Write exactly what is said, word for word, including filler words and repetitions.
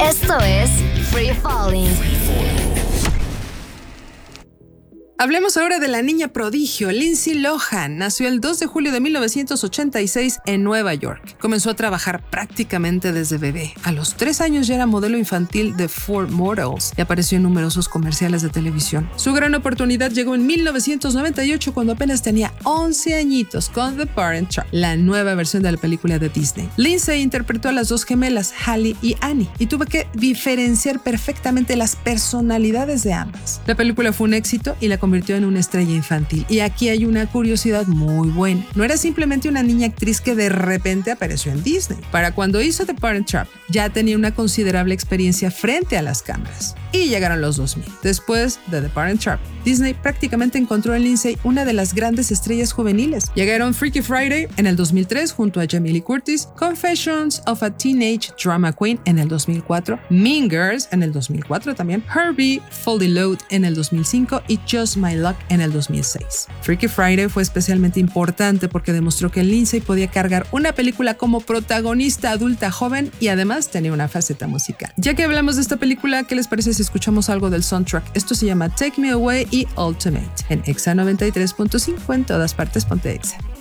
Esto es Free Falling. Hablemos ahora de la niña prodigio, Lindsay Lohan. Nació el dos de julio de mil novecientos ochenta y seis en Nueva York. Comenzó a trabajar prácticamente desde bebé. A los tres años ya era modelo infantil de Ford Models y apareció en numerosos comerciales de televisión. Su gran oportunidad llegó en mil novecientos noventa y ocho cuando apenas tenía once añitos con The Parent Trap, la nueva versión de la película de Disney. Lindsay interpretó a las dos gemelas, Hallie y Annie, y tuvo que diferenciar perfectamente las personalidades de ambas. La película fue un éxito y la convirtió en una estrella infantil. Y aquí hay una curiosidad muy buena. No era simplemente una niña actriz que de repente apareció en Disney. Para cuando hizo The Parent Trap, ya tenía una considerable experiencia frente a las cámaras. Y llegaron los dos mil. Después de The Parent Trap, Disney prácticamente encontró en Lindsay una de las grandes estrellas juveniles. Llegaron Freaky Friday en el dos mil tres junto a Jamie Lee Curtis, Confessions of a Teenage Drama Queen en el dos mil cuatro, Mean Girls en el dos mil cuatro también, Herbie, Fully Loaded en el dos mil cinco y Just My Luck en el dos mil seis. Freaky Friday fue especialmente importante porque demostró que Lindsay podía cargar una película como protagonista adulta joven y además tenía una faceta musical. Ya que hablamos de esta película, ¿qué les parece si escuchamos algo del soundtrack? Esto se llama Take Me Away y Ultimate en Exa noventa y tres punto cinco, en todas partes ponte Exa.